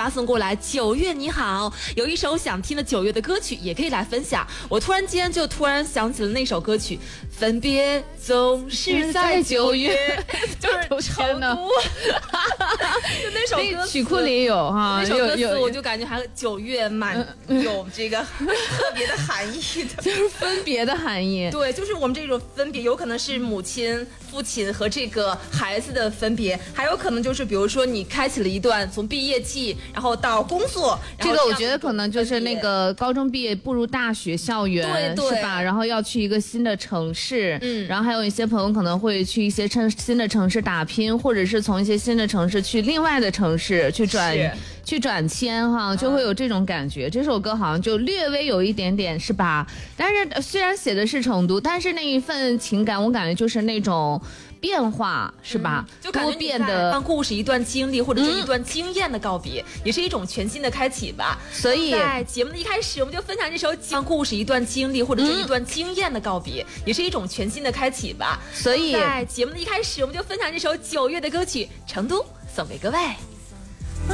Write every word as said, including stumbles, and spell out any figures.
发送过来。九月你好，有一首想听的九月的歌曲也可以来分享。我突然间就突然想起了那首歌曲，分别总是在九月，就是成都，就那首歌词曲库里有哈， 那首歌词有我就感觉还九月蛮有这个特别的含义的， 就是分别的含义。 对，就是我们这种分别，有可能是母亲、父亲和这个孩子的分别，还有可能就是比如说你开启了一段从毕业季，然后到工作， 这个我觉得可能就是那个高中毕业步入大学校园， 对对是吧？然后要去一个新的城市， 嗯， 然后还有一些朋友可能会去一些城新的城市打拼，或者是从一些新的城市去另外的城市去转去转签哈，就会有这种感觉。嗯、这首歌好像就略微有一点点是吧？但是虽然写的是成都，但是那一份情感我感觉就是那种变化，是吧？ 嗯、就感觉多变的一段故事、一段经历，或者是一段经验的告别，嗯、也是一种全新的开启吧。 所以在节目的一开始，我们就分享这首一段故事、一段经历，或者是一段经验的告别，嗯、也是一种全新的开启吧。 所以在节目的一开始，我们就分享这首九月的歌曲《成都》，送给各位。